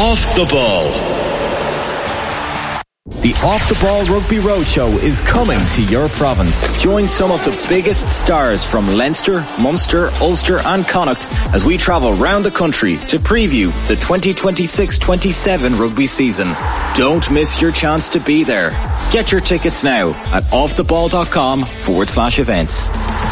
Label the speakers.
Speaker 1: Off the Ball. The Off the Ball Rugby Roadshow is coming to your province. Join some of the biggest stars from Leinster, Munster, Ulster and Connacht as we travel round the country to preview the 2026-27 rugby season. Don't miss your chance to be there. Get your tickets now at offtheball.com/events.